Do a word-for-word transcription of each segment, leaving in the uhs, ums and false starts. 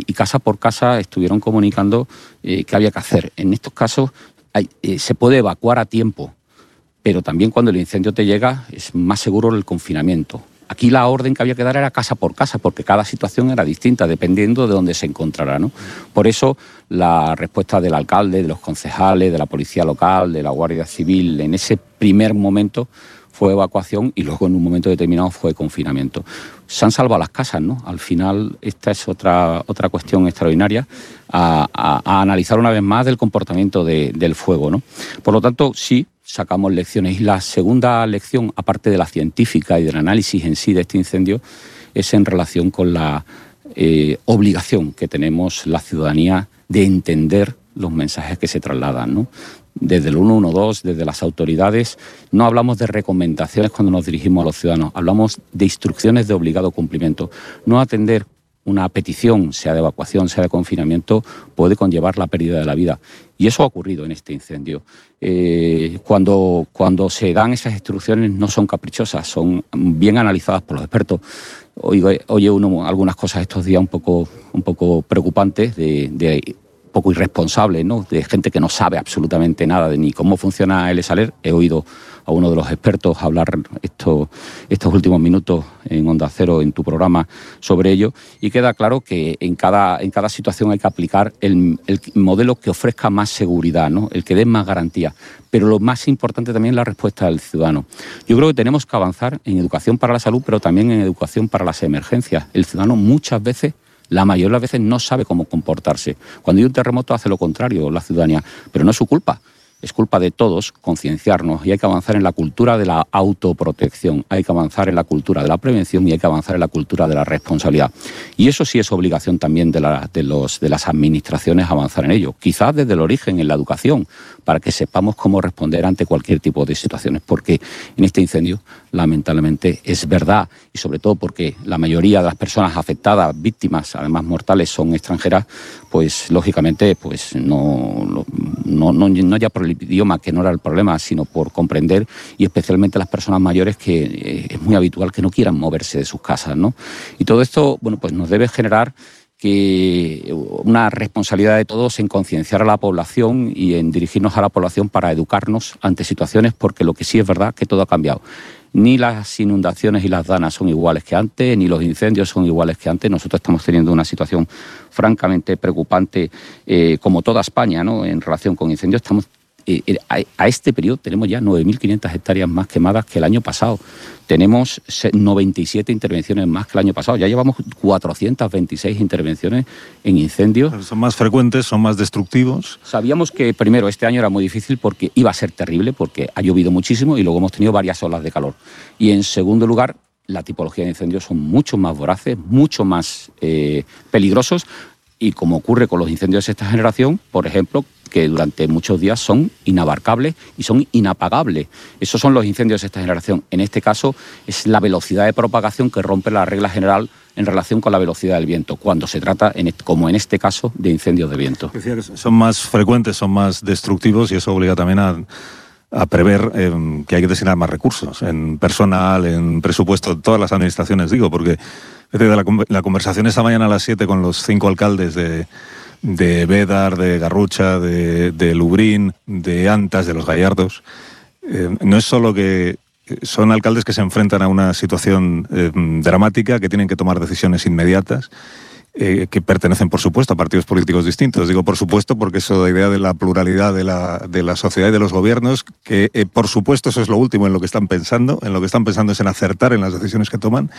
y casa por casa estuvieron comunicando eh, qué había que hacer. En estos casos hay, eh, se puede evacuar a tiempo, pero también cuando el incendio te llega es más seguro el confinamiento. Aquí la orden que había que dar era casa por casa, porque cada situación era distinta, dependiendo de dónde se encontrara, ¿no? Por eso la respuesta del alcalde, de los concejales, de la policía local, de la Guardia Civil, en ese primer momento fue evacuación y luego en un momento determinado fue confinamiento. Se han salvado las casas, ¿no? Al final esta es otra, otra cuestión extraordinaria a, a, a analizar una vez más del comportamiento de, del fuego, ¿no? Por lo tanto, sí, sacamos lecciones. Y la segunda lección, aparte de la científica y del análisis en sí de este incendio, es en relación con la eh, obligación que tenemos la ciudadanía de entender los mensajes que se trasladan, ¿no? Desde el ciento doce, desde las autoridades, no hablamos de recomendaciones cuando nos dirigimos a los ciudadanos, hablamos de instrucciones de obligado cumplimiento. No atender una petición, sea de evacuación, sea de confinamiento, puede conllevar la pérdida de la vida. Y eso ha ocurrido en este incendio. Eh, cuando, cuando se dan esas instrucciones no son caprichosas, son bien analizadas por los expertos. Oye, oye uno algunas cosas estos días un poco, un poco preocupantes, de, de poco irresponsables, ¿no? De gente que no sabe absolutamente nada de ni cómo funciona el ESALER. He oído a uno de los expertos hablar esto, estos últimos minutos en Onda Cero, en tu programa, sobre ello, y queda claro que en cada, en cada situación hay que aplicar el, el modelo que ofrezca más seguridad, ¿no? El que dé más garantía. Pero lo más importante también es la respuesta del ciudadano. Yo creo que tenemos que avanzar en educación para la salud, pero también en educación para las emergencias. El ciudadano muchas veces, la mayoría de las veces, no sabe cómo comportarse. Cuando hay un terremoto hace lo contrario la ciudadanía, pero no es su culpa. Es culpa de todos concienciarnos y hay que avanzar en la cultura de la autoprotección, hay que avanzar en la cultura de la prevención y hay que avanzar en la cultura de la responsabilidad. Y eso sí es obligación también de, la, de, los, de las administraciones avanzar en ello, quizás desde el origen, en la educación, para que sepamos cómo responder ante cualquier tipo de situaciones, porque en este incendio, lamentablemente, es verdad, y sobre todo porque la mayoría de las personas afectadas, víctimas, además mortales, son extranjeras, pues lógicamente pues no, no, no, no ya por el idioma, que no era el problema, sino por comprender, y especialmente las personas mayores, que eh, es muy habitual que no quieran moverse de sus casas, ¿no? Y todo esto, bueno, pues nos debe generar que una responsabilidad de todos en concienciar a la población y en dirigirnos a la población para educarnos ante situaciones, porque lo que sí es verdad que todo ha cambiado. Ni las inundaciones y las danas son iguales que antes, ni los incendios son iguales que antes. Nosotros estamos teniendo una situación francamente preocupante, eh, como toda España, ¿no? En relación con incendios. Estamos eh, a, a este periodo tenemos ya nueve mil quinientas hectáreas más quemadas que el año pasado. Tenemos noventa y siete intervenciones más que el año pasado. Ya llevamos cuatrocientas veintiséis intervenciones en incendios. Son más frecuentes, son más destructivos. Sabíamos que primero este año era muy difícil porque iba a ser terrible, porque ha llovido muchísimo y luego hemos tenido varias olas de calor. Y en segundo lugar, la tipología de incendios son mucho más voraces, mucho más eh, peligrosos. Y como ocurre con los incendios de esta generación, por ejemplo, que durante muchos días son inabarcables y son inapagables. Esos son los incendios de esta generación. En este caso es la velocidad de propagación que rompe la regla general en relación con la velocidad del viento, cuando se trata, en, como en este caso, de incendios de viento. Son más frecuentes, son más destructivos y eso obliga también a, a prever eh, que hay que destinar más recursos en personal, en presupuesto, todas las administraciones, digo, porque desde la, la conversación esta mañana a las siete con los cinco alcaldes de... de Bédar, de Garrucha, de, de Lubrín, de Antas, de los Gallardos. Eh, no es solo que son alcaldes que se enfrentan a una situación eh, dramática, que tienen que tomar decisiones inmediatas, eh, que pertenecen, por supuesto, a partidos políticos distintos. Digo, por supuesto, porque eso da idea de la pluralidad de la, de la sociedad y de los gobiernos, que, eh, por supuesto, eso es lo último en lo que están pensando. En lo que están pensando es en acertar en las decisiones que toman.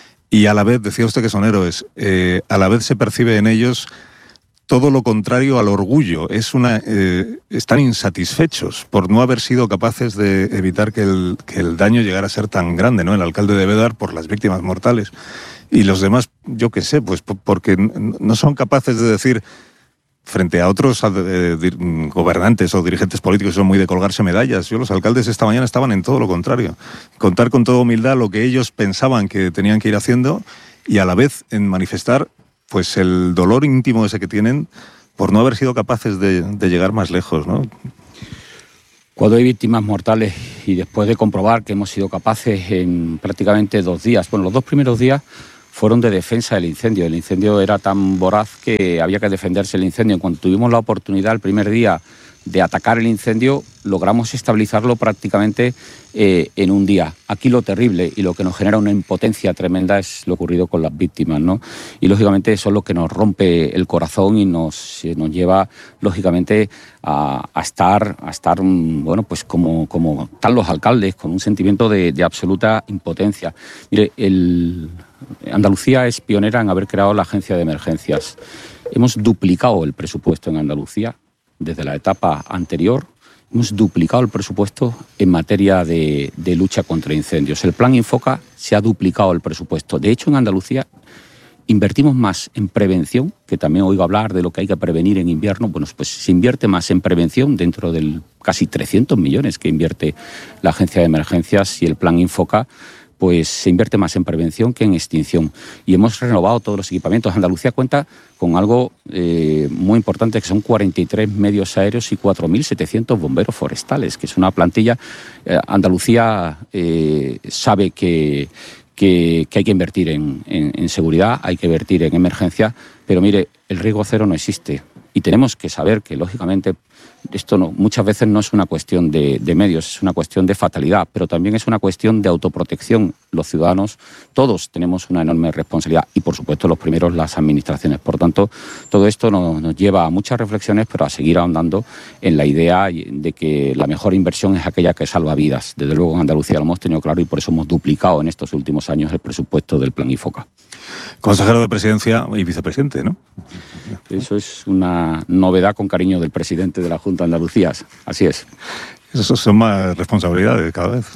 Y a la vez, decía usted que son héroes, eh, a la vez se percibe en ellos todo lo contrario al orgullo. Es una, eh, están insatisfechos por no haber sido capaces de evitar que el, que el daño llegara a ser tan grande, ¿no? El alcalde de Bédar por las víctimas mortales. Y los demás, yo qué sé, pues porque no son capaces de decir, frente a otros eh, gobernantes o dirigentes políticos, son muy de colgarse medallas. Yo, los alcaldes esta mañana estaban en todo lo contrario. Contar con toda humildad lo que ellos pensaban que tenían que ir haciendo y a la vez en manifestar pues el dolor íntimo ese que tienen por no haber sido capaces de, de llegar más lejos, ¿no? Cuando hay víctimas mortales y después de comprobar que hemos sido capaces en prácticamente dos días, bueno, los dos primeros días fueron de defensa del incendio. El incendio era tan voraz que había que defenderse del incendio. En cuanto tuvimos la oportunidad el primer día de atacar el incendio, logramos estabilizarlo prácticamente eh, en un día. Aquí lo terrible y lo que nos genera una impotencia tremenda es lo ocurrido con las víctimas, ¿no? Y lógicamente eso es lo que nos rompe el corazón y nos, nos lleva lógicamente a, a estar, a estar bueno, pues como, como están los alcaldes, con un sentimiento de, de absoluta impotencia. Mire, el, Andalucía es pionera en haber creado la agencia de emergencias. Hemos duplicado el presupuesto en Andalucía. Desde la etapa anterior hemos duplicado el presupuesto en materia de, de lucha contra incendios. El Plan Infoca se ha duplicado el presupuesto. De hecho, en Andalucía invertimos más en prevención, que también oigo hablar de lo que hay que prevenir en invierno. Bueno, pues se invierte más en prevención dentro del casi trescientos millones que invierte la Agencia de Emergencias, y el Plan Infoca pues se invierte más en prevención que en extinción. Y hemos renovado todos los equipamientos. Andalucía cuenta con algo eh, muy importante, que son cuarenta y tres medios aéreos y cuatro mil setecientos bomberos forestales, que es una plantilla. Eh, Andalucía eh, sabe que, que, que hay que invertir en, en, en seguridad, hay que invertir en emergencia, pero mire, el riesgo cero no existe. Y tenemos que saber que, lógicamente, esto no, muchas veces no es una cuestión de, de medios, es una cuestión de fatalidad, pero también es una cuestión de autoprotección. Los ciudadanos, todos tenemos una enorme responsabilidad y, por supuesto, los primeros, las administraciones. Por tanto, todo esto nos, nos lleva a muchas reflexiones, pero a seguir ahondando en la idea de que la mejor inversión es aquella que salva vidas. Desde luego, en Andalucía lo hemos tenido claro y por eso hemos duplicado en estos últimos años el presupuesto del Plan Infoca. Consejero de Presidencia y vicepresidente, ¿no? Eso es una novedad con cariño del presidente de la Junta de Andalucía. Así es. Esas son más responsabilidades cada vez.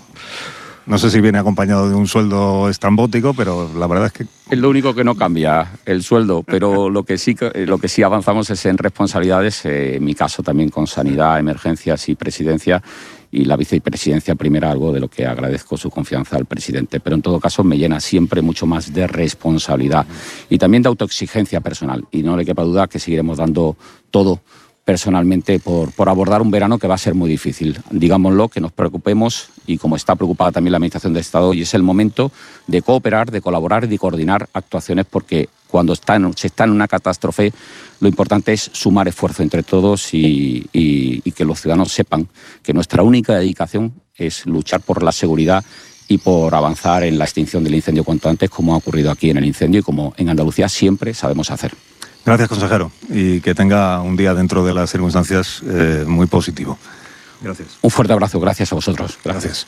No sé si viene acompañado de un sueldo estrambótico, pero la verdad es que... Es lo único que no cambia, el sueldo, pero lo que sí, lo que sí avanzamos es en responsabilidades, eh, en mi caso también con sanidad, emergencias y presidencia, y la vicepresidencia primera, algo de lo que agradezco su confianza al presidente. Pero en todo caso me llena siempre mucho más de responsabilidad y también de autoexigencia personal. Y no le quepa duda que seguiremos dando todo personalmente por, por abordar un verano que va a ser muy difícil. Digámoslo, que nos preocupemos, y como está preocupada también la Administración de Estado, y es el momento de cooperar, de colaborar y de coordinar actuaciones, porque cuando está en, se está en una catástrofe, lo importante es sumar esfuerzo entre todos y, y, y que los ciudadanos sepan que nuestra única dedicación es luchar por la seguridad y por avanzar en la extinción del incendio cuanto antes, como ha ocurrido aquí en el incendio y como en Andalucía siempre sabemos hacer. Gracias, consejero, y que tenga un día dentro de las circunstancias eh, muy positivo. Gracias. Un fuerte abrazo, gracias a vosotros. Gracias.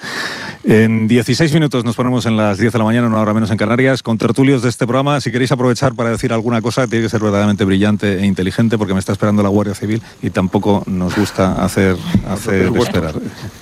En dieciséis minutos nos ponemos en las diez de la mañana, una hora menos en Canarias, con tertulios de este programa. Si queréis aprovechar para decir alguna cosa, tiene que ser verdaderamente brillante e inteligente, porque me está esperando la Guardia Civil y tampoco nos gusta hacer, hacer esperar.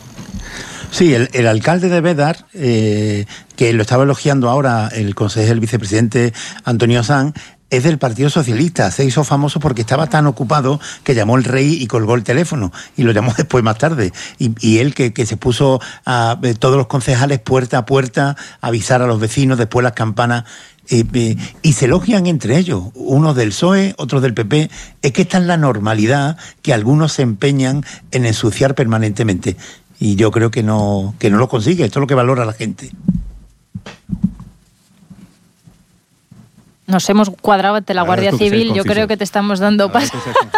Sí, el, el alcalde de Bédar, eh, que lo estaba elogiando ahora el consejero, el vicepresidente Antonio Sanz, es del Partido Socialista. Se hizo famoso porque estaba tan ocupado que llamó el rey y colgó el teléfono, y lo llamó después más tarde. Y, y él que, que se puso a eh, todos los concejales puerta a puerta a avisar a los vecinos, después las campanas, eh, eh, y se elogian entre ellos, unos del P S O E, otros del P P. Es que esta es la normalidad que algunos se empeñan en ensuciar permanentemente. Y yo creo que no, que no lo consigue. Esto es lo que valora la gente. Nos hemos cuadrado ante la Guardia Civil. Yo creo que te estamos dando paso.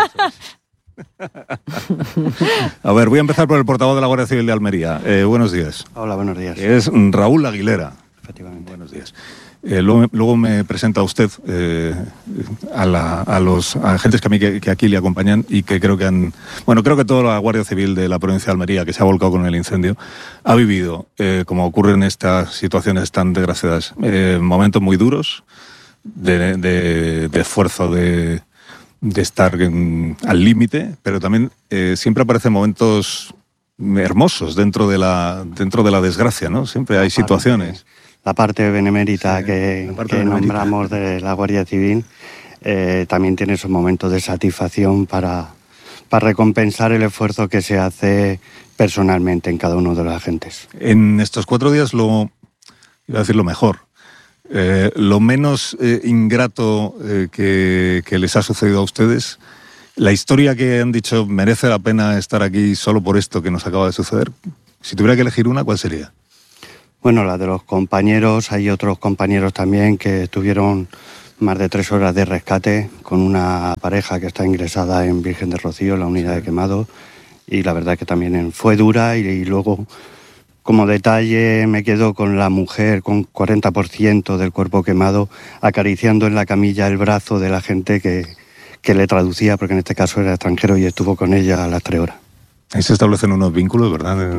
A ver, voy a empezar por el portavoz de la Guardia Civil de Almería. Eh, buenos días. Hola, buenos días. Es Raúl Aguilera. Efectivamente. Buenos días. Eh, luego, luego me presenta usted eh, a, la, a los agentes que, a mí, que, que aquí le acompañan y que creo que han... Bueno, creo que toda la Guardia Civil de la provincia de Almería, que se ha volcado con el incendio, ha vivido, eh, como ocurre en estas situaciones tan desgraciadas, eh, momentos muy duros de, de, de esfuerzo, de, de estar en, al límite, pero también eh, siempre aparecen momentos hermosos dentro de la, dentro de la desgracia, ¿no? Siempre hay situaciones... La parte benemérita sí, que, parte que benemérita. nombramos de la Guardia Civil eh, también tiene esos momentos de satisfacción para, para recompensar el esfuerzo que se hace personalmente en cada uno de los agentes. En estos cuatro días, lo iba a decir lo mejor, eh, lo menos eh, ingrato eh, que, que les ha sucedido a ustedes, la historia que han dicho merece la pena estar aquí solo por esto que nos acaba de suceder, si tuviera que elegir una, ¿cuál sería? Bueno, la de los compañeros, hay otros compañeros también que estuvieron más de tres horas de rescate con una pareja que está ingresada en Virgen de Rocío, en la unidad de quemados, y la verdad que también fue dura. Y, y luego, como detalle, me quedo con la mujer con cuarenta por ciento del cuerpo quemado, acariciando en la camilla el brazo de la gente que, que le traducía, porque en este caso era extranjero y estuvo con ella a las tres horas. Ahí se establecen unos vínculos, ¿verdad?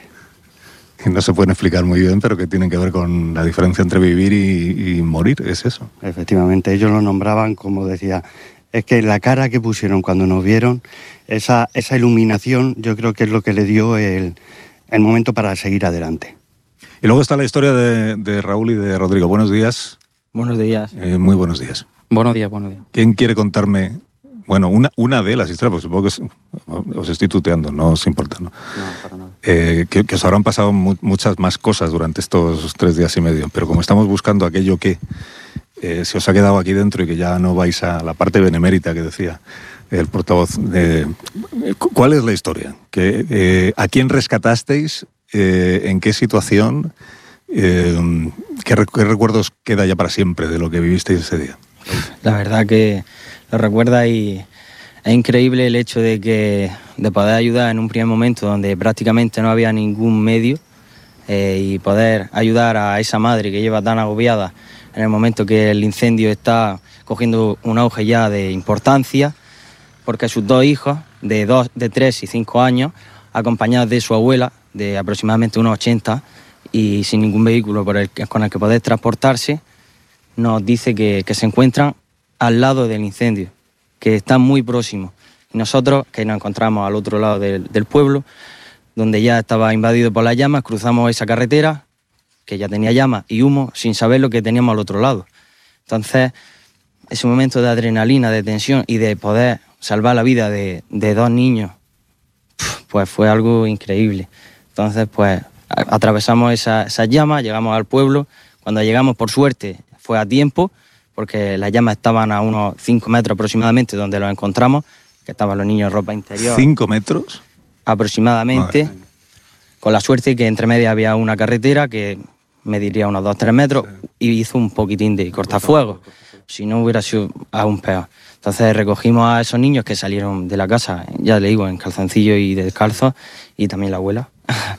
Que no se pueden explicar muy bien, pero que tienen que ver con la diferencia entre vivir y, y morir, es eso. Efectivamente, ellos lo nombraban, como decía, es que la cara que pusieron cuando nos vieron, esa, esa iluminación, yo creo que es lo que le dio el, el momento para seguir adelante. Y luego está la historia de, de Raúl y de Rodrigo. Buenos días. Buenos días. Eh, muy buenos días. Buenos días, buenos días. ¿Quién quiere contarme? Bueno, una, una de las historias, pues supongo que os, os estoy tuteando, no os importa, ¿no? No, para nada. Eh, que, que os habrán pasado mu muchas más cosas durante estos tres días y medio, pero como estamos buscando aquello que eh, se os ha quedado aquí dentro y que ya no vais a la parte benemérita que decía el portavoz, de, ¿cuál es la historia? ¿Que, eh, ¿A quién rescatasteis? Eh, ¿En qué situación? Eh, ¿qué, ¿Qué recuerdos queda ya para siempre de lo que vivisteis ese día? La verdad que lo recuerda y es increíble el hecho de que de poder ayudar en un primer momento donde prácticamente no había ningún medio eh, y poder ayudar a esa madre que lleva tan agobiada en el momento que el incendio está cogiendo un auge ya de importancia, porque sus dos hijos de dos, de tres y cinco años, acompañados de su abuela de aproximadamente unos ochenta y sin ningún vehículo por el, con el que poder transportarse, nos dice que, que se encuentran al lado del incendio, que están muy próximos. Y nosotros, que nos encontramos al otro lado del, del pueblo, donde ya estaba invadido por las llamas, cruzamos esa carretera, que ya tenía llamas y humo, sin saber lo que teníamos al otro lado. Entonces, ese momento de adrenalina, de tensión y de poder salvar la vida de, de dos niños, pues fue algo increíble. Entonces, pues, atravesamos esas esa llamas, llegamos al pueblo. Cuando llegamos, por suerte, fue a tiempo, porque las llamas estaban a unos cinco metros aproximadamente donde los encontramos, que estaban los niños en ropa interior. ¿Cinco metros? Aproximadamente, Madre. Con la suerte que entre medio había una carretera que mediría unos dos a tres metros y hizo un poquitín de cortafuegos, si no hubiera sido aún peor. Entonces recogimos a esos niños que salieron de la casa, ya le digo, en calzoncillo y descalzos, y también la abuela,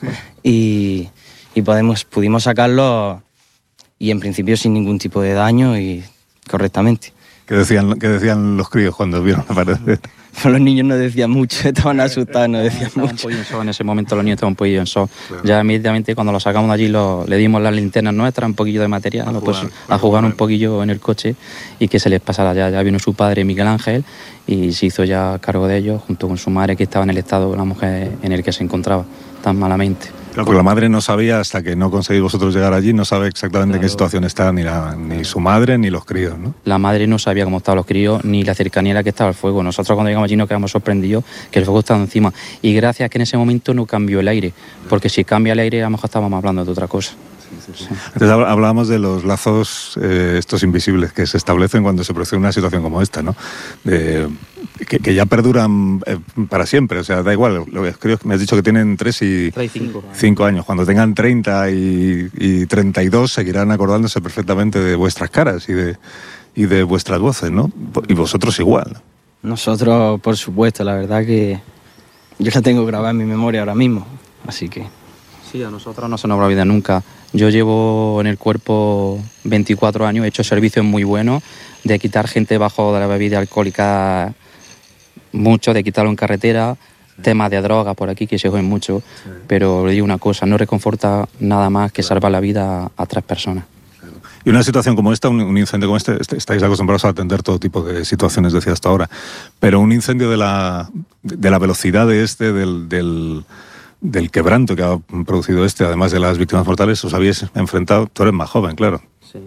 y, y podemos, pudimos sacarlos y en principio sin ningún tipo de daño y correctamente. ¿Qué decían, qué decían los críos cuando vieron aparecer? Los niños no decían mucho, estaban asustados, no decían estaban mucho. Un en shock, en ese momento los niños estaban un poquillo en shock. Claro. Ya inmediatamente cuando los sacamos de allí lo, le dimos las linternas nuestras, un poquillo de material, a, pues, jugar, a jugar un poquillo en el coche y que se les pasara. Ya, ya vino su padre Miguel Ángel y se hizo ya cargo de ellos junto con su madre, que estaba en el estado, la mujer en el que se encontraba tan malamente. Claro, porque la madre no sabía, hasta que no conseguís vosotros llegar allí, no sabe exactamente claro. en qué situación está ni, la, ni su madre ni los críos, ¿no? La madre no sabía cómo estaban los críos ni la cercanía en la que estaba el fuego. Nosotros cuando llegamos allí nos quedamos sorprendidos que el fuego estaba encima. Y gracias a que en ese momento no cambió el aire, porque si cambia el aire a lo mejor estábamos hablando de otra cosa. Sí, sí, sí. Entonces hablábamos de los lazos eh, estos invisibles que se establecen cuando se produce una situación como esta, ¿no? De, que, que ya perduran eh, para siempre, o sea, da igual, lo que creo que me has dicho que tienen tres y cinco. cinco años, cuando tengan treinta y, y treinta y dos seguirán acordándose perfectamente de vuestras caras y de, y de vuestras voces, ¿no? Y vosotros igual. Nosotros, por supuesto, la verdad que yo la tengo grabada en mi memoria ahora mismo, así que... Sí, a nosotros no se nos va a olvidar nunca. Yo llevo en el cuerpo veinticuatro años, he hecho servicios muy buenos de quitar gente bajo de la bebida alcohólica, mucho, de quitarlo en carretera, sí. temas de drogas por aquí que se juegan mucho, sí. pero le digo una cosa, no reconforta nada más que salvar la vida a tres personas. Y una situación como esta, un, un incendio como este, estáis acostumbrados a atender todo tipo de situaciones, decía hasta ahora, pero un incendio de la, de la velocidad de este, del... del del quebranto que ha producido este, además de las víctimas mortales, os habéis enfrentado, tú eres más joven, claro. Sí.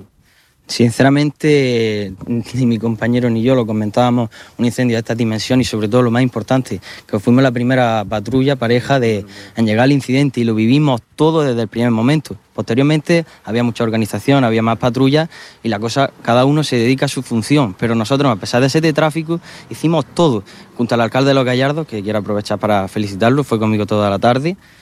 Sinceramente, ni mi compañero ni yo lo comentábamos, un incendio de esta dimensión y sobre todo lo más importante, que fuimos la primera patrulla pareja de, en llegar al incidente y lo vivimos todo desde el primer momento. Posteriormente había mucha organización, había más patrullas y la cosa, cada uno se dedica a su función, pero nosotros, a pesar de ese de tráfico, hicimos todo, junto al alcalde de Los Gallardos, que quiero aprovechar para felicitarlo, fue conmigo toda la tarde,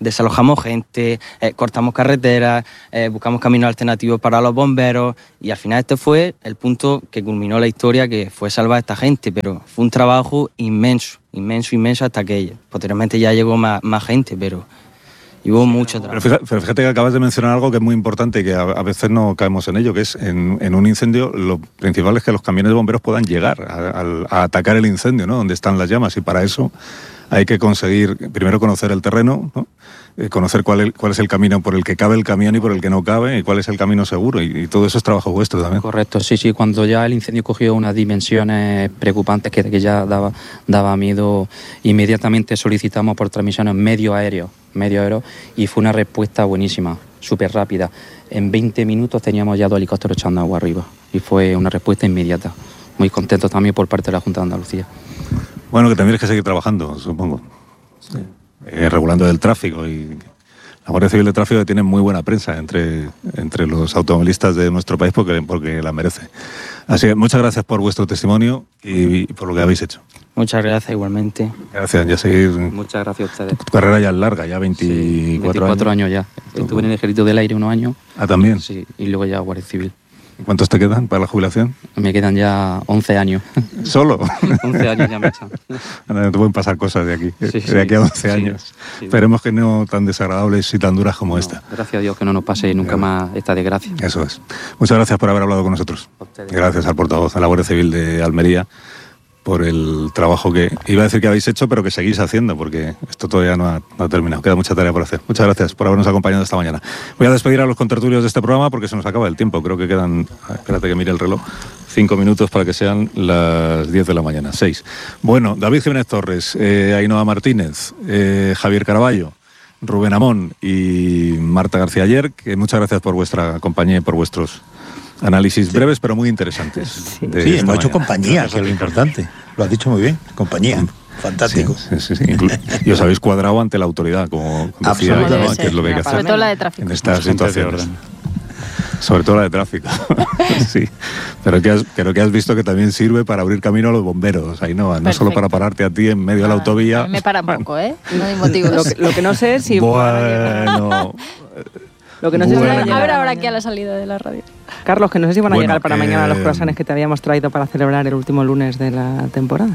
desalojamos gente, eh, cortamos carreteras, eh, buscamos caminos alternativos para los bomberos y al final este fue el punto que culminó la historia, que fue salvar a esta gente, pero fue un trabajo inmenso, inmenso, inmenso hasta que posteriormente ya llegó más, más gente, pero hubo mucho trabajo. Pero fíjate, pero fíjate que acabas de mencionar algo que es muy importante y que a, a veces no caemos en ello, que es en, en un incendio lo principal es que los camiones de bomberos puedan llegar a, a, a atacar el incendio, ¿no? Donde están las llamas, y para eso hay que conseguir primero conocer el terreno, ¿no? Eh, conocer cuál, el, cuál es el camino por el que cabe el camión y por el que no cabe, y cuál es el camino seguro, y, y todo eso es trabajo vuestro también. Correcto, sí, sí, cuando ya el incendio cogió unas dimensiones preocupantes que, que ya daba, daba miedo, inmediatamente solicitamos por transmisiones medio aéreo, medio aéreo, y fue una respuesta buenísima, súper rápida. En veinte minutos teníamos ya dos helicópteros echando agua arriba, y fue una respuesta inmediata. Muy contento también por parte de la Junta de Andalucía. Bueno, que tendréis que seguir trabajando, supongo. Sí. Eh, regulando el tráfico, y la Guardia Civil de Tráfico tiene muy buena prensa entre, entre los automovilistas de nuestro país porque, porque la merece. Así que muchas gracias por vuestro testimonio y, y por lo que habéis hecho. Muchas gracias, igualmente. Gracias, ya seguir. Muchas gracias a ustedes. Tu carrera ya es larga, ya veinticuatro, sí, veinticuatro años. años ya. Estuve en el Ejército del Aire unos años. Ah, también. Sí, y luego ya Guardia Civil. ¿Cuántos te quedan para la jubilación? Me quedan ya once años. ¿Solo? once años ya me echan. Te pueden pasar cosas de aquí, sí, de aquí a once sí, años. Sí, Esperemos que no tan desagradables y tan duras como no, esta. Gracias a Dios que no nos pase nunca más esta desgracia. Eso es. Muchas gracias por haber hablado con nosotros. Gracias al portavoz, a la Guardia Civil de Almería, por el trabajo que iba a decir que habéis hecho, pero que seguís haciendo, porque esto todavía no ha, no ha terminado. Queda mucha tarea por hacer. Muchas gracias por habernos acompañado esta mañana. Voy a despedir a los contertulios de este programa porque se nos acaba el tiempo. Creo que quedan, espérate que mire el reloj, cinco minutos para que sean las diez de la mañana, seis. Bueno, David Jiménez Torres, eh, Ainhoa Martínez, eh, Javier Caraballo, Rubén Amón y Marta García Ayer, que muchas gracias por vuestra compañía y por vuestros análisis sí. breves, pero muy interesantes. Sí, sí hemos hecho compañía, que es lo importante. Lo has dicho muy bien, compañía. Fantástico. Sí, sí, sí. Y os habéis cuadrado ante la autoridad, como decía, ¿no? Que es lo que hay que hacer. Sobre todo la de tráfico. En estas situaciones. Sobre todo la de tráfico. Sí. Pero que has, creo que has visto que también sirve para abrir camino a los bomberos, Ainhoa, no solo para pararte a ti en medio ah, de la autovía. Me para poco, ¿eh? No hay motivos. Lo que, lo que no sé es si... Bueno... Lo que no sé bueno. si A ver ahora aquí a la salida de la radio. Carlos, que no sé si van a bueno, llegar para eh... mañana los croissants que te habíamos traído para celebrar el último lunes de la temporada.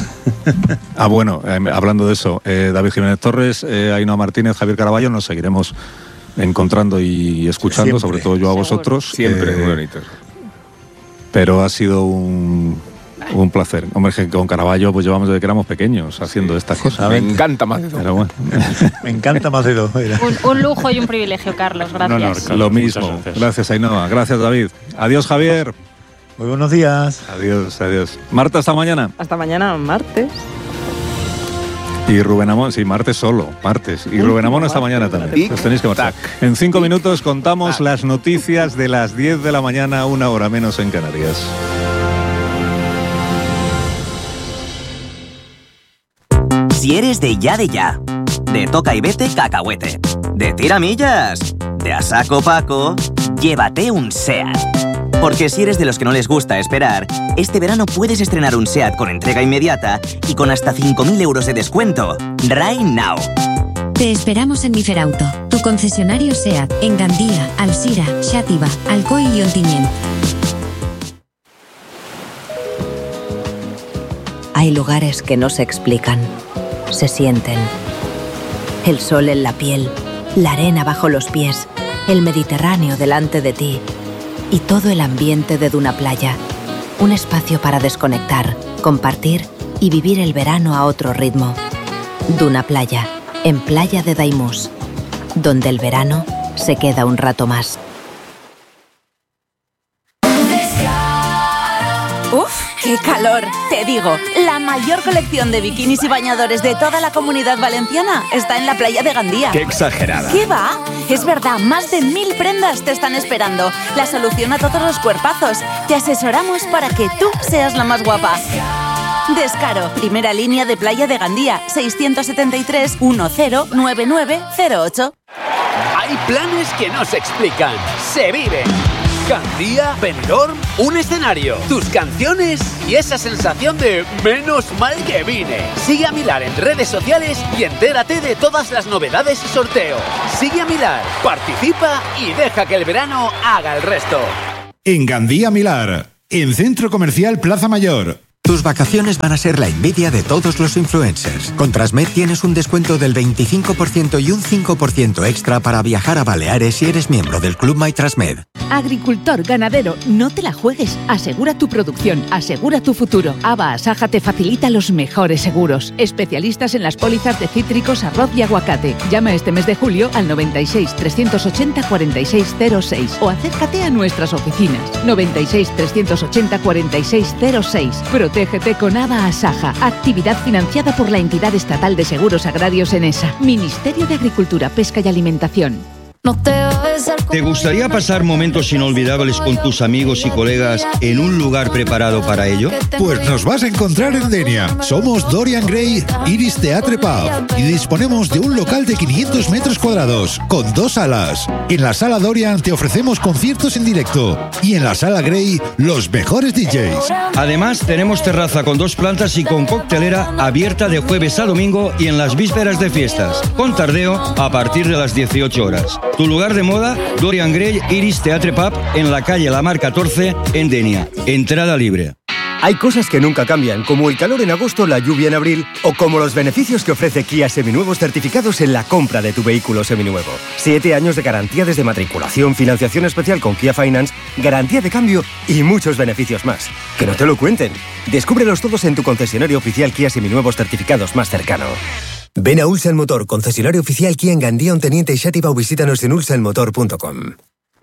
Ah, bueno, eh, hablando de eso, eh, David Jiménez Torres, eh, Ainhoa Martínez, Javier Caraballo, nos seguiremos encontrando y escuchando, siempre, sobre todo yo a vosotros. Siempre, eh, muy bonito. Pero ha sido un... Un placer. Hombre, que con Caraballo pues llevamos desde que éramos pequeños haciendo estas cosas. Me encanta más de dos. Pero bueno. Me encanta más de dos. Un, un lujo y un privilegio, Carlos. Gracias. No, no, Carlos, lo mismo. Gracias. gracias, Ainhoa. Gracias, David. Adiós, Javier. Muy buenos días. Adiós, adiós. Marta, hasta mañana. Hasta mañana, martes. Y Rubén Amón, sí, martes solo, martes. Y Rubén Amón esta mañana también. Os tenéis que marchar. En cinco minutos contamos las noticias de las diez de la mañana, una hora menos en Canarias. Si eres de ya de ya, de toca y vete cacahuete, de tiramillas, de a saco Paco, llévate un SEAT. Porque si eres de los que no les gusta esperar, este verano puedes estrenar un SEAT con entrega inmediata y con hasta cinco mil euros de descuento. Right now. Te esperamos en Miferauto, tu concesionario SEAT, en Gandía, Alsira, Xàtiva, Alcoy y Ontinyent. Hay lugares que no se explican, se sienten. El sol en la piel, la arena bajo los pies, el Mediterráneo delante de ti y todo el ambiente de Duna Playa. Un espacio para desconectar, compartir y vivir el verano a otro ritmo. Duna Playa, en Playa de Daimús, donde el verano se queda un rato más. ¡Uf! ¡Qué calor! Te digo, la mayor colección de bikinis y bañadores de toda la Comunidad Valenciana está en la playa de Gandía. ¡Qué exagerada! ¿Qué va? Es verdad, más de mil prendas te están esperando. La solución a todos los cuerpazos. Te asesoramos para que tú seas la más guapa. Descaro, primera línea de playa de Gandía, seiscientos setenta y tres, diez, noventa y nueve cero ocho. Hay planes que no se explican, se viven. Gandía, Benidorm, un escenario, tus canciones y esa sensación de menos mal que vine. Sigue a Milar en redes sociales y entérate de todas las novedades y sorteos. Sigue a Milar, participa y deja que el verano haga el resto. En Gandía Milar, en Centro Comercial Plaza Mayor. Tus vacaciones van a ser la envidia de todos los influencers. Con Trasmed tienes un descuento del veinticinco por ciento y un cinco por ciento extra para viajar a Baleares si eres miembro del Club My Trasmed. Agricultor, ganadero, no te la juegues. Asegura tu producción, asegura tu futuro. Aba Asaja te facilita los mejores seguros. Especialistas en las pólizas de cítricos, arroz y aguacate. Llama este mes de julio al noventa y seis, trescientos ochenta, cuarenta y seis cero seis o acércate a nuestras oficinas. noventa y seis, trescientos ochenta, cuarenta y seis cero seis. Protégete con Aba Asaja. Actividad financiada por la entidad estatal de seguros agrarios ENESA. Ministerio de Agricultura, Pesca y Alimentación. ¿Te gustaría pasar momentos inolvidables con tus amigos y colegas en un lugar preparado para ello? Pues nos vas a encontrar en Denia. Somos Dorian Gray Iris Theatre Pub y disponemos de un local de quinientos metros cuadrados con dos salas. En la sala Dorian te ofrecemos conciertos en directo y en la sala Gray los mejores D Js. Además tenemos terraza con dos plantas y con coctelera abierta de jueves a domingo y en las vísperas de fiestas, con tardeo a partir de las dieciocho horas. Tu lugar de moda, Dorian Gray Iris Theatre Pub, en la calle La Mar catorce, en Denia. Entrada libre. Hay cosas que nunca cambian, como el calor en agosto, la lluvia en abril, o como los beneficios que ofrece Kia Seminuevos certificados en la compra de tu vehículo seminuevo. Siete años de garantía desde matriculación, financiación especial con Kia Finance, garantía de cambio y muchos beneficios más. Que no te lo cuenten. Descúbrelos todos en tu concesionario oficial Kia Seminuevos certificados más cercano. Ven a Ulsan Motor, concesionario oficial Kia en Gandía, Onteniente y Xàtiva, o visítanos en ulsan motor punto com.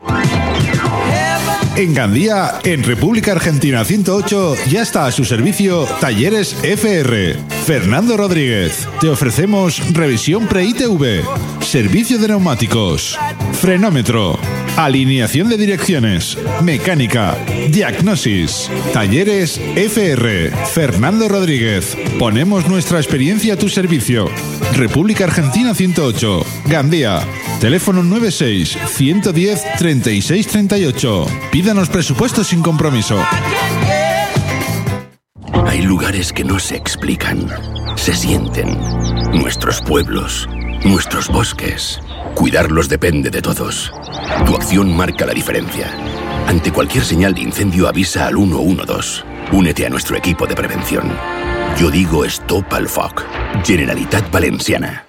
En Gandía, en República Argentina ciento ocho, ya está a su servicio Talleres F R. Fernando Rodríguez. Te ofrecemos revisión pre-I T V, servicio de neumáticos, frenómetro, alineación de direcciones, mecánica, diagnosis. Talleres F R. Fernando Rodríguez. Ponemos nuestra experiencia a tu servicio. República Argentina ciento ocho, Gandía. Teléfono nueve seis, uno uno cero, treinta y seis treinta y ocho. Pídanos presupuestos sin compromiso. Hay lugares que no se explican, se sienten. Nuestros pueblos, nuestros bosques. Cuidarlos depende de todos. Tu acción marca la diferencia. Ante cualquier señal de incendio avisa al uno uno dos. Únete a nuestro equipo de prevención. Yo digo stop al foc. Generalitat Valenciana.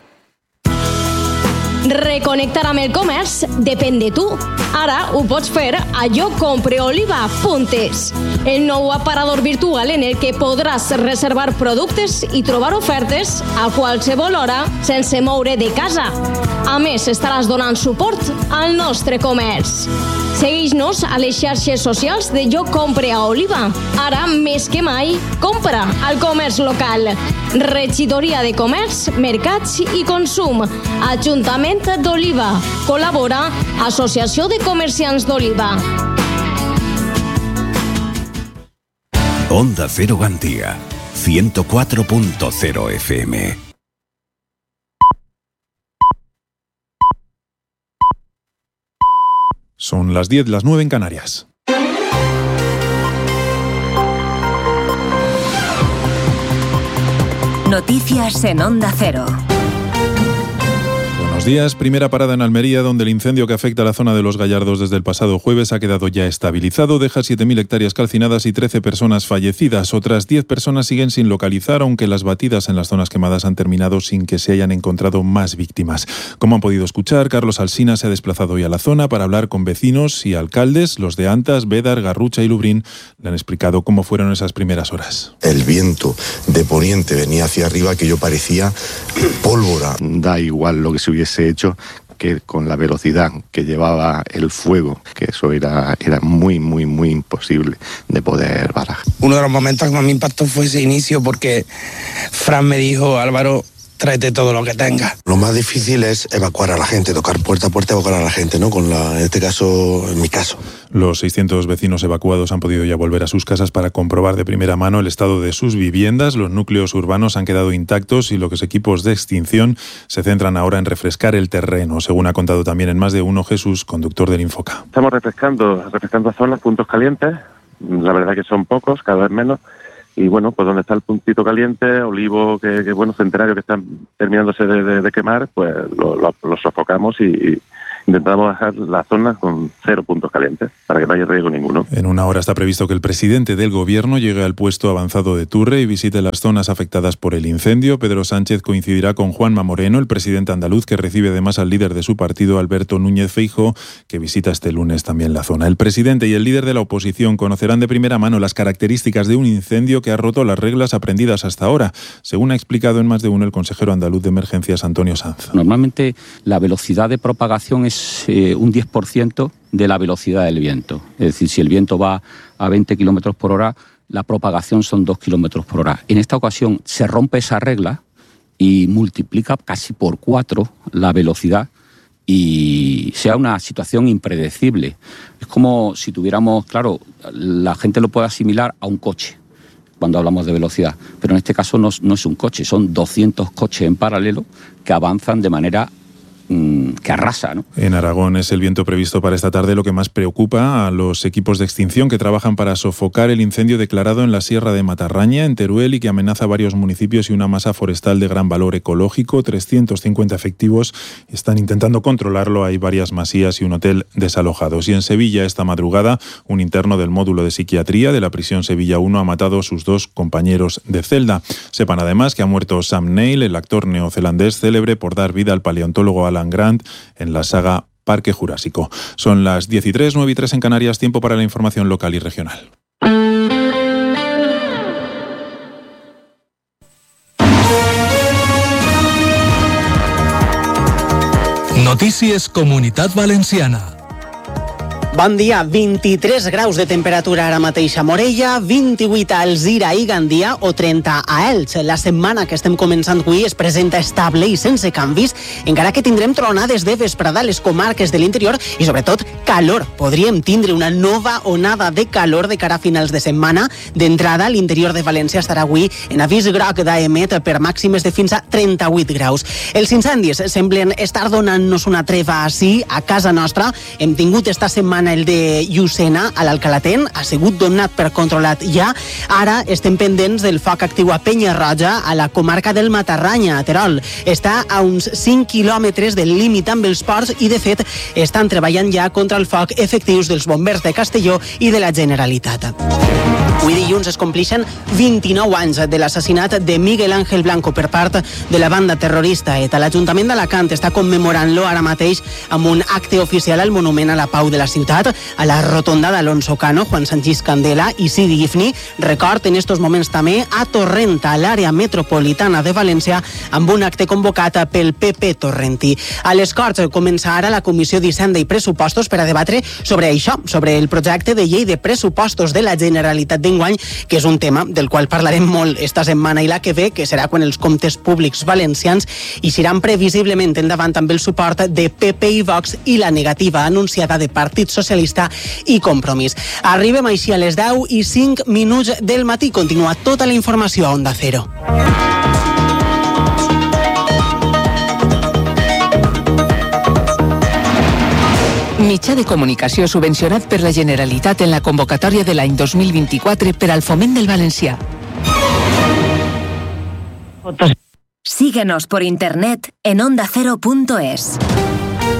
Reconnectar amb el comerç depèn de tu. Ara ho pots fer a jo compre oliva punt es, el nou aparador virtual en el que podràs reservar productes i trobar ofertes a qualsevol hora sense moure de casa. A més, estaràs donant suport al nostre comerç. Segueix-nos a les xarxes socials de Jo Compre a Oliva. Ara, més que mai, compra al comerç local. Regidoria de Comerç, Mercats i Consum. Ajuntament d'Oliva. Col·labora Associació de Comerciants d'Oliva. Onda Cero Gandía, ciento cuatro punto cero F M. Son las diez, las nueve en Canarias. Noticias en Onda Cero. Buenos días. Primera parada en Almería, donde el incendio que afecta a la zona de Los Gallardos desde el pasado jueves ha quedado ya estabilizado. Deja siete mil hectáreas calcinadas y trece personas fallecidas. Otras diez personas siguen sin localizar, aunque las batidas en las zonas quemadas han terminado sin que se hayan encontrado más víctimas. Como han podido escuchar, Carlos Alsina se ha desplazado hoy a la zona para hablar con vecinos y alcaldes. Los de Antas, Bédar, Garrucha y Lubrín le han explicado cómo fueron esas primeras horas. El viento de poniente venía hacia arriba, que yo parecía pólvora. Da igual lo que se hubiese hecho, que con la velocidad que llevaba el fuego, que eso era, era muy, muy, muy imposible de poder barajar. Uno de los momentos que más me impactó fue ese inicio, porque Fran me dijo: Álvaro, tráete todo lo que tengas. Lo más difícil es evacuar a la gente, tocar puerta a puerta, evacuar a la gente, ¿no? Con la, en este caso, en mi caso. Los seiscientos vecinos evacuados han podido ya volver a sus casas para comprobar de primera mano el estado de sus viviendas. Los núcleos urbanos han quedado intactos y los equipos de extinción se centran ahora en refrescar el terreno, según ha contado también en Más de Uno Jesús, conductor del Infoca. Estamos refrescando, refrescando zonas, puntos calientes. La verdad que son pocos, cada vez menos. Y bueno, pues donde está el puntito caliente, olivo, que, que bueno, centenario que están terminándose de, de, de quemar, pues lo, lo, lo sofocamos y, y intentamos dejar la zona con cero puntos calientes, para que no haya riesgo ninguno. En una hora está previsto que el presidente del Gobierno llegue al puesto avanzado de Turre y visite las zonas afectadas por el incendio. Pedro Sánchez coincidirá con Juanma Moreno, el presidente andaluz, que recibe además al líder de su partido, Alberto Núñez Feijóo, que visita este lunes también la zona. El presidente y el líder de la oposición conocerán de primera mano las características de un incendio que ha roto las reglas aprendidas hasta ahora, según ha explicado en Más de Uno el consejero andaluz de Emergencias, Antonio Sanz. Normalmente la velocidad de propagación es eh, un diez por ciento de la velocidad del viento. Es decir, si el viento va a veinte kilómetros por hora, la propagación son dos kilómetros por hora. En esta ocasión se rompe esa regla y multiplica casi por cuatro la velocidad y sea una situación impredecible. Es como si tuviéramos, claro, la gente lo puede asimilar a un coche cuando hablamos de velocidad, pero en este caso no, no es un coche, son doscientos coches en paralelo que avanzan de manera que arrasa, ¿no? En Aragón es el viento previsto para esta tarde lo que más preocupa a los equipos de extinción que trabajan para sofocar el incendio declarado en la Sierra de Matarraña, en Teruel, y que amenaza varios municipios y una masa forestal de gran valor ecológico. trescientos cincuenta efectivos están intentando controlarlo. Hay varias masías y un hotel desalojados. Y en Sevilla, esta madrugada, un interno del módulo de psiquiatría de la prisión Sevilla uno ha matado a sus dos compañeros de celda. Sepan además que ha muerto Sam Neill, el actor neozelandés célebre por dar vida al paleontólogo Alan Grant en la saga Parque Jurásico. Son las diez y tres, nueve y tres en Canarias, tiempo para la información local y regional. Notícies Comunitat Valenciana. Bon dia, vint-i-tres graus de temperatura ara mateix a Morella, vint-i-vuit a Alzira i Gandia o trenta a Elx. La setmana que estem començant avui es presenta estable i sense canvis, encara que tindrem tronades de vesprada a les comarques de l'interior i sobretot calor. Podríem tindre una nova onada de calor de cara a finals de setmana. D'entrada, l'interior de València estarà avui en avís groc d'A E M E T per màximes de fins a trenta-vuit graus. Els incendis semblen estar donant-nos una treva així a casa nostra. Hem tingut esta setmana el de Llucena, a l'Alcalatent, ha sigut donat per controlat ja. Ara estem pendents del foc actiu a Penya-roja, a la comarca del Matarranya, a Terol. Està a uns cinc quilòmetres del límit amb els ports i, de fet, estan treballant ja contra el foc efectius dels bombers de Castelló i de la Generalitat. Avui dilluns es complixen vint-i-nou anys de l'assassinat de Miguel Ángel Blanco per part de la banda terrorista ETA. L'Ajuntament d'Alacant està commemorant-lo ara mateix amb un acte oficial al Monument a la Pau de la ciutat, a la rotonda d'Alonso Cano, Juan Sanchís Candela i Sidi Ifni. Record en estos moments també a Torrent, a l'àrea metropolitana de València, amb un acte convocat pel P P torrentí. A les Corts comença ara la Comissió d'Hisenda i Pressupostos per a debatre sobre això, sobre el projecte de llei de pressupostos de la Generalitat d'enguany, que és un tema del qual parlarem molt esta setmana i la que ve, que serà quan els comptes públics valencians iran previsiblement endavant amb el suport de P P i Vox i la negativa anunciada de Partit Socialista i Compromís. Arribem així a les deu i cinc minuts del matí. Continua tota la informació a Onda Cero. Mitjà de comunicació subvencionat per la Generalitat en la convocatòria de l'any dos mil vint-i-quatre per al foment del valencià. Síguenos por internet en onda cero punto es.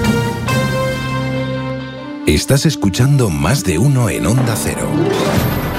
Estás escuchando Más de Uno en Onda Cero.